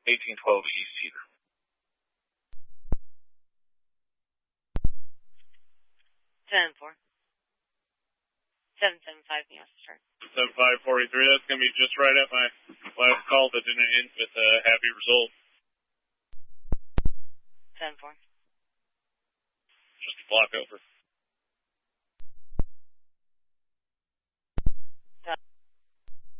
1812 East Cedar. 10-4. 775 Neos start. 7543, that's going to be just right at my last call that didn't end with a happy result. 10-4. Just a block over.